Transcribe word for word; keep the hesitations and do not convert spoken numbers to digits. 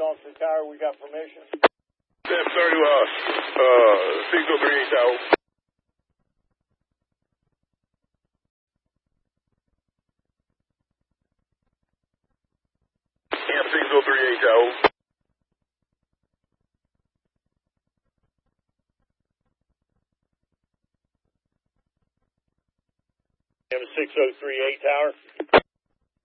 calling for the tower. We got permission. Step thirty, uh, uh, six oh three eight tower. Camp six oh three eight tower. Camp six oh three eight tower.